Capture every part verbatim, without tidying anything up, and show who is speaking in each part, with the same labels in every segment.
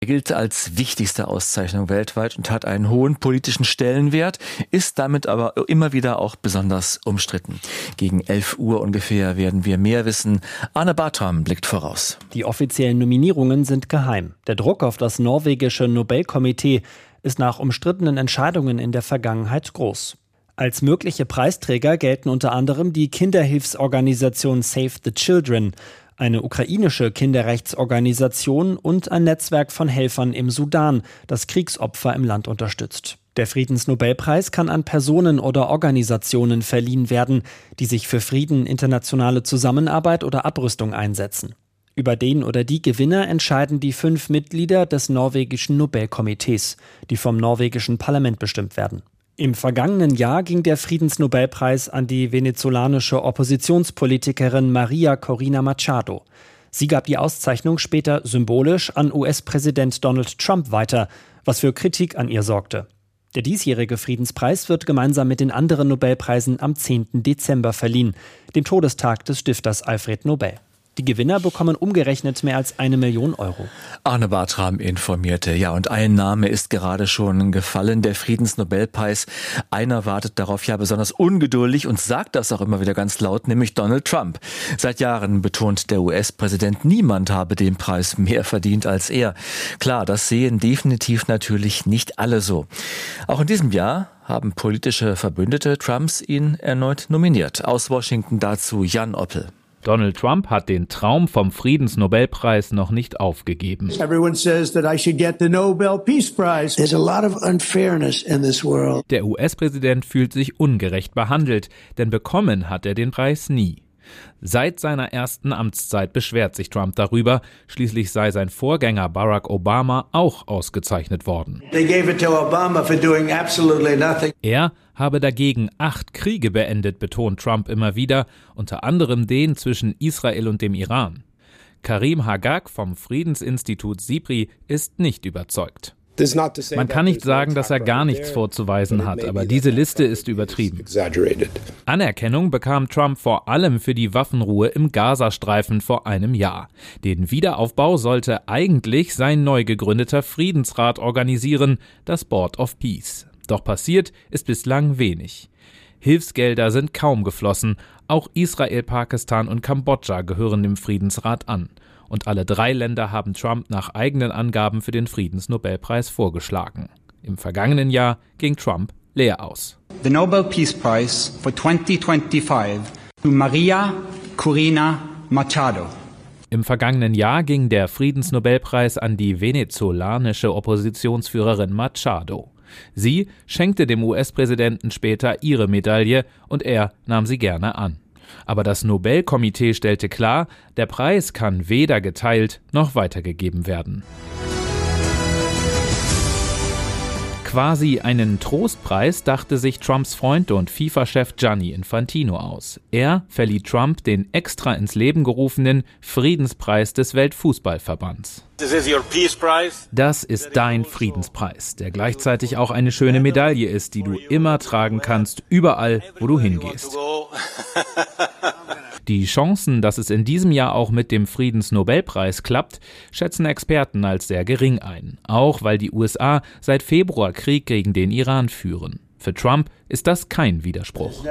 Speaker 1: Er gilt als wichtigste Auszeichnung weltweit und hat einen hohen politischen Stellenwert, ist damit aber immer wieder auch besonders umstritten. Gegen elf Uhr ungefähr werden wir mehr wissen. Arne Bartram blickt voraus.
Speaker 2: Die offiziellen Nominierungen sind geheim. Der Druck auf das norwegische Nobelkomitee ist nach umstrittenen Entscheidungen in der Vergangenheit groß. Als mögliche Preisträger gelten unter anderem die Kinderhilfsorganisation Save the Children, eine ukrainische Kinderrechtsorganisation und ein Netzwerk von Helfern im Sudan, das Kriegsopfer im Land unterstützt. Der Friedensnobelpreis kann an Personen oder Organisationen verliehen werden, die sich für Frieden, internationale Zusammenarbeit oder Abrüstung einsetzen. Über den oder die Gewinner entscheiden die fünf Mitglieder des norwegischen Nobelkomitees, die vom norwegischen Parlament bestimmt werden. Im vergangenen Jahr ging der Friedensnobelpreis an die venezolanische Oppositionspolitikerin Maria Corina Machado. Sie gab die Auszeichnung später symbolisch an U S-Präsident Donald Trump weiter, was für Kritik an ihr sorgte. Der diesjährige Friedenspreis wird gemeinsam mit den anderen Nobelpreisen am zehnten Dezember verliehen, dem Todestag des Stifters Alfred Nobel. Die Gewinner bekommen umgerechnet mehr als eine Million Euro.
Speaker 1: Arne Bartram informierte. Ja, und ein Name ist gerade schon gefallen, der Friedensnobelpreis. Einer wartet darauf ja besonders ungeduldig und sagt das auch immer wieder ganz laut, nämlich Donald Trump. Seit Jahren betont der U S-Präsident, niemand habe den Preis mehr verdient als er. Klar, das sehen definitiv natürlich nicht alle so. Auch in diesem Jahr haben politische Verbündete Trumps ihn erneut nominiert. Aus Washington dazu Jan Oppel.
Speaker 3: Donald Trump hat den Traum vom Friedensnobelpreis noch nicht aufgegeben.
Speaker 4: Everyone says that I should get the Nobel Peace Prize. There's a lot of unfairness in this world.
Speaker 3: Der U S-Präsident fühlt sich ungerecht behandelt, denn bekommen hat er den Preis nie. Seit seiner ersten Amtszeit beschwert sich Trump darüber. Schließlich sei sein Vorgänger Barack Obama auch ausgezeichnet worden.
Speaker 4: They gave it to Obama for doing absolutely nothing.
Speaker 3: Er habe dagegen acht Kriege beendet, betont Trump immer wieder, unter anderem den zwischen Israel und dem Iran. Karim Hagag vom Friedensinstitut SIPRI ist nicht überzeugt. Man kann nicht sagen, dass er gar nichts vorzuweisen hat, aber diese Liste ist übertrieben. Anerkennung bekam Trump vor allem für die Waffenruhe im Gazastreifen vor einem Jahr. Den Wiederaufbau sollte eigentlich sein neu gegründeter Friedensrat organisieren, das Board of Peace. Doch passiert ist bislang wenig. Hilfsgelder sind kaum geflossen. Auch Israel, Pakistan und Kambodscha gehören dem Friedensrat an. Und alle drei Länder haben Trump nach eigenen Angaben für den Friedensnobelpreis vorgeschlagen. Im vergangenen Jahr ging Trump leer aus.
Speaker 5: The Nobel Peace Prize for twenty twenty-five to Maria Corina Machado.
Speaker 3: Im vergangenen Jahr ging der Friedensnobelpreis an die venezolanische Oppositionsführerin Machado. Sie schenkte dem U S-Präsidenten später ihre Medaille und er nahm sie gerne an. Aber das Nobelkomitee stellte klar, der Preis kann weder geteilt noch weitergegeben werden. Quasi einen Trostpreis dachte sich Trumps Freund und FIFA-Chef Gianni Infantino aus. Er verlieh Trump den extra ins Leben gerufenen Friedenspreis des Weltfußballverbands. Das ist dein Friedenspreis, der gleichzeitig auch eine schöne Medaille ist, die du immer tragen kannst, überall, wo du hingehst. Die Chancen, dass es in diesem Jahr auch mit dem Friedensnobelpreis klappt, schätzen Experten als sehr gering ein. Auch weil die U S A seit Februar Krieg gegen den Iran führen. Für Trump ist das kein Widerspruch.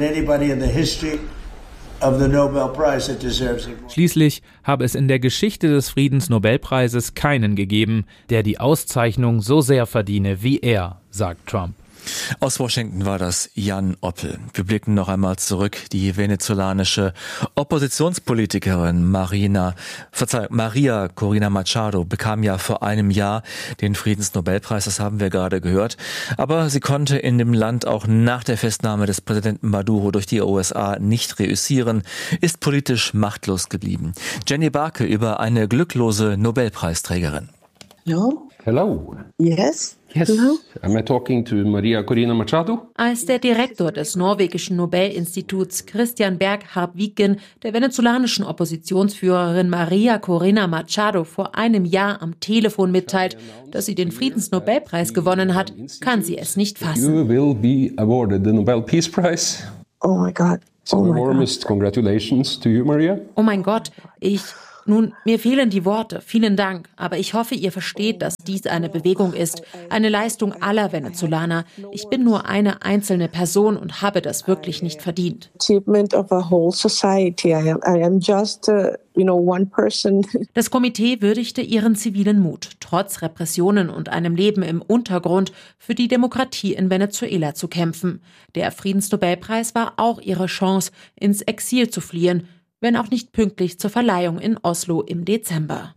Speaker 3: Schließlich habe es in der Geschichte des Friedensnobelpreises keinen gegeben, der die Auszeichnung so sehr verdiene wie er, sagt Trump.
Speaker 1: Aus Washington war das Jan Oppel. Wir blicken noch einmal zurück. Die venezolanische Oppositionspolitikerin Marina, Verzeihung, Maria Corina Machado bekam ja vor einem Jahr den Friedensnobelpreis, das haben wir gerade gehört. Aber sie konnte in dem Land auch nach der Festnahme des Präsidenten Maduro durch die U S A nicht reüssieren, ist politisch machtlos geblieben. Jenny Barke über eine glücklose Nobelpreisträgerin.
Speaker 6: Hello?
Speaker 7: Hello.
Speaker 6: Yes?
Speaker 7: Yes.
Speaker 6: Hello?
Speaker 7: Am I talking to Maria Corina Machado?
Speaker 8: Als der Direktor des norwegischen Nobelinstituts Christian Berg Harpviken der venezolanischen Oppositionsführerin Maria Corina Machado vor einem Jahr am Telefon mitteilt, dass sie den Friedensnobelpreis gewonnen hat, kann sie es nicht fassen.
Speaker 7: You will be awarded the Nobel Peace Prize.
Speaker 6: Oh my God.
Speaker 7: So
Speaker 6: Oh my
Speaker 7: warmest
Speaker 6: God.
Speaker 7: congratulations to you, Maria.
Speaker 8: Oh mein Gott, ich... Nun, mir fehlen die Worte. Vielen Dank. Aber ich hoffe, ihr versteht, dass dies eine Bewegung ist. Eine Leistung aller Venezolaner. Ich bin nur eine einzelne Person und habe das wirklich nicht verdient.
Speaker 6: Achievement of a whole society. I am, I am just, uh, you know, one person.
Speaker 8: Das Komitee würdigte ihren zivilen Mut, trotz Repressionen und einem Leben im Untergrund für die Demokratie in Venezuela zu kämpfen. Der Friedensnobelpreis war auch ihre Chance, ins Exil zu fliehen, wenn auch nicht pünktlich zur Verleihung in Oslo im Dezember.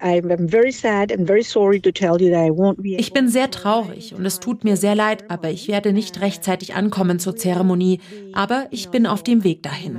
Speaker 8: Ich bin sehr traurig und es tut mir sehr leid, aber ich werde nicht rechtzeitig ankommen zur Zeremonie. Aber ich bin auf dem Weg dahin.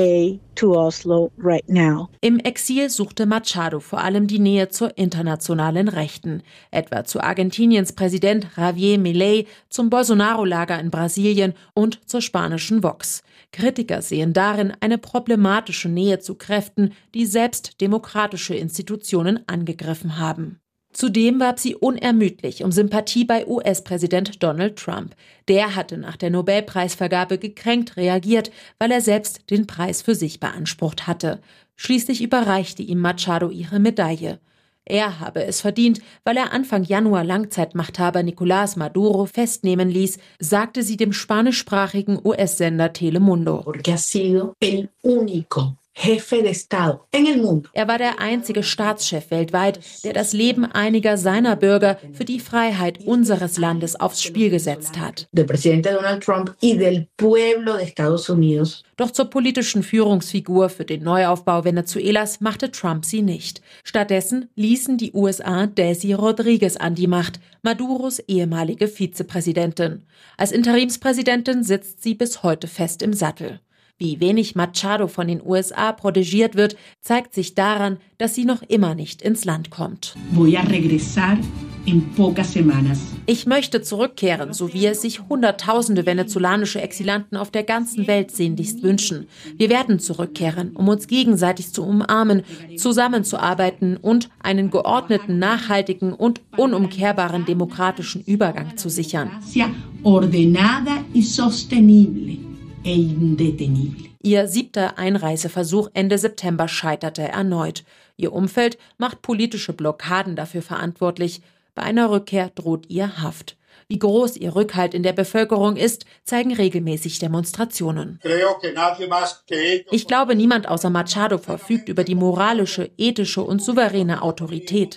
Speaker 8: Im Exil suchte Machado vor allem die Nähe zur internationalen Rechten, etwa zu Argentiniens Präsident Javier Milei, zum Bolsonaro-Lager in Brasilien und zur spanischen Vox. Kritiker sehen darin eine problematische Nähe zu Kräften, die selbst demokratische Institutionen angegriffen haben. Zudem warb sie unermüdlich um Sympathie bei U S-Präsident Donald Trump. Der hatte nach der Nobelpreisvergabe gekränkt reagiert, weil er selbst den Preis für sich beansprucht hatte. Schließlich überreichte ihm Machado ihre Medaille. Er habe es verdient, weil er Anfang Januar Langzeitmachthaber Nicolás Maduro festnehmen ließ, sagte sie dem spanischsprachigen U S-Sender Telemundo. Er war der einzige Staatschef weltweit, der das Leben einiger seiner Bürger für die Freiheit unseres Landes aufs Spiel gesetzt hat. Doch zur politischen Führungsfigur für den Neuaufbau Venezuelas machte Trump sie nicht. Stattdessen ließen die U S A Desi Rodríguez an die Macht, Maduros ehemalige Vizepräsidentin. Als Interimspräsidentin sitzt sie bis heute fest im Sattel. Wie wenig Machado von den U S A protegiert wird, zeigt sich daran, dass sie noch immer nicht ins Land kommt. Ich möchte zurückkehren, so wie es sich Hunderttausende venezolanische Exilanten auf der ganzen Welt sehnlichst wünschen. Wir werden zurückkehren, um uns gegenseitig zu umarmen, zusammenzuarbeiten und einen geordneten, nachhaltigen und unumkehrbaren demokratischen Übergang zu sichern. Ihr siebter Einreiseversuch Ende September scheiterte erneut. Ihr Umfeld macht politische Blockaden dafür verantwortlich. Bei einer Rückkehr droht ihr Haft. Wie groß ihr Rückhalt in der Bevölkerung ist, zeigen regelmäßig Demonstrationen. Ich glaube, niemand außer Machado verfügt über die moralische, ethische und souveräne Autorität.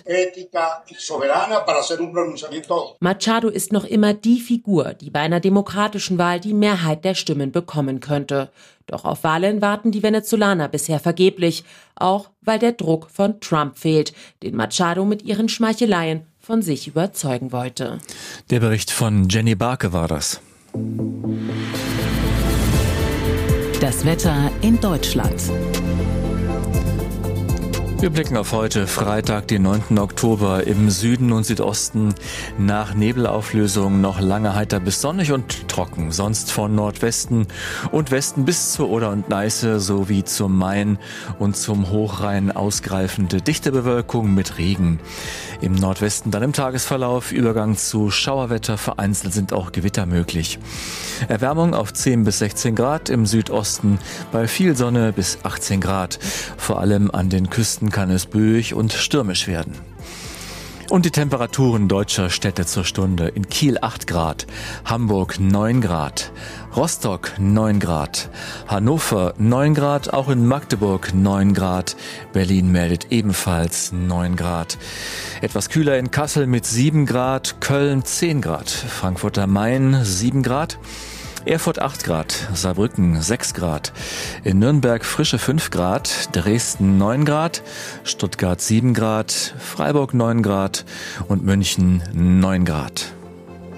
Speaker 8: Machado ist noch immer die Figur, die bei einer demokratischen Wahl die Mehrheit der Stimmen bekommen könnte. Doch auf Wahlen warten die Venezolaner bisher vergeblich, auch weil der Druck von Trump fehlt, den Machado mit ihren Schmeicheleien von sich überzeugen wollte.
Speaker 1: Der Bericht von Jenny Barke war das.
Speaker 9: Das Wetter in Deutschland.
Speaker 1: Wir blicken auf heute, Freitag, den neunten Oktober. Im Süden und Südosten nach Nebelauflösung noch lange heiter bis sonnig und trocken. Sonst von Nordwesten und Westen bis zur Oder und Neiße sowie zum Main und zum Hochrhein ausgreifende dichte Bewölkung mit Regen. Im Nordwesten dann im Tagesverlauf Übergang zu Schauerwetter, vereinzelt sind auch Gewitter möglich. Erwärmung auf zehn bis sechzehn Grad, im Südosten bei viel Sonne bis achtzehn Grad. Vor allem an den Küsten kann es böig und stürmisch werden. Und die Temperaturen deutscher Städte zur Stunde. In Kiel acht Grad, Hamburg neun Grad, Rostock neun Grad, Hannover neun Grad, auch in Magdeburg neun Grad, Berlin meldet ebenfalls neun Grad. Etwas kühler in Kassel mit sieben Grad, Köln zehn Grad, Frankfurt am Main sieben Grad, Erfurt acht Grad, Saarbrücken sechs Grad, in Nürnberg frische fünf Grad, Dresden neun Grad, Stuttgart sieben Grad, Freiburg neun Grad und München neun Grad.